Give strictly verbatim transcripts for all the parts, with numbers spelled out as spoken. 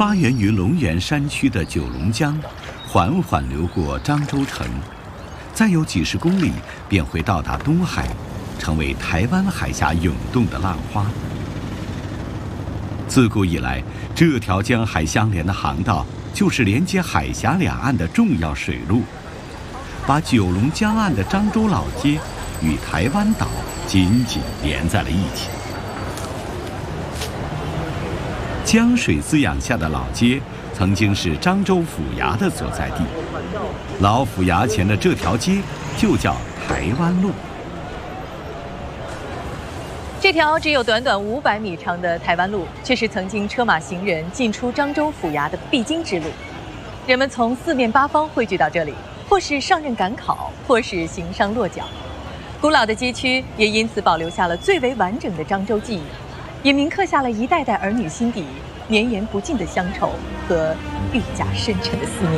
发源于龙源山区的九龙江，缓缓流过漳州城，再有几十公里便会到达东海，成为台湾海峡涌动的浪花。自古以来，这条江海相连的航道就是连接海峡两岸的重要水路，把九龙江岸的漳州老街与台湾岛紧紧连在了一起。江水滋养下的老街，曾经是漳州府衙的所在地。老府衙前的这条街就叫台湾路。 这条只有短短五百米长的台湾路，却是曾经车马行人进出漳州府衙的必经之路。人们从四面八方汇聚到这里，或是上任赶考，或是行商落脚。古老的街区也因此保留下了最为完整的漳州记忆，也铭刻下了一代代儿女心底绵延不尽的乡愁和愈加深沉的思念。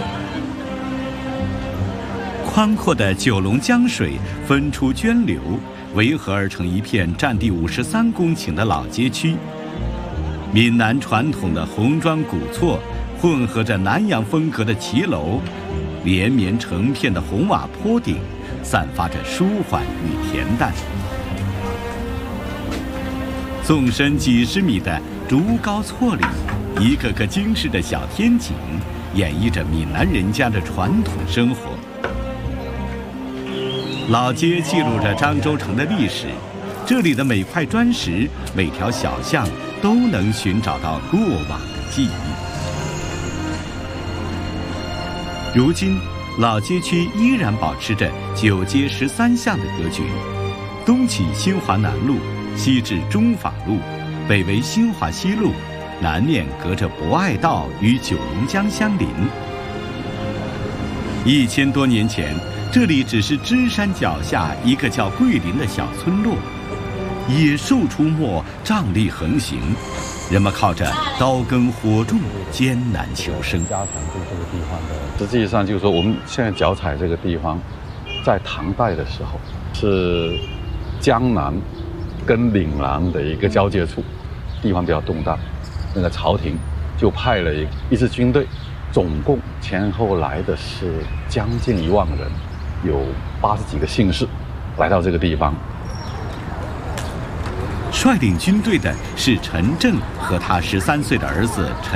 宽阔的九龙江水分出涓流，围合而成一片占地五十三公顷的老街区。闽南传统的红砖古厝混合着南洋风格的骑楼，连绵成片的红瓦坡顶，散发着舒缓与恬淡。纵深几十米的竹高厝里，一个个精致的小天井，演绎着闽南人家的传统生活。老街记录着漳州城的历史，这里的每块砖石、每条小巷都能寻找到过往的记忆。如今，老街区依然保持着九街十三巷的格局，东起新华南路，西至中法路，北为新华西路，南面隔着博爱道与九龙江相邻。一千多年前，这里只是芝山脚下一个叫桂林的小村落，野兽出没，瘴疠横行，人们靠着刀耕火种艰难求生。 家常对这个地方的，实际上就是说，我们现在脚踩这个地方，在唐代的时候是江南跟岭南的一个交界处，地方比较动荡，那个朝廷就派了一一支军队，总共前后来的是将近一万人，有八十几个姓氏来到这个地方。 率领军队的是陈震和他十三岁的儿子陈。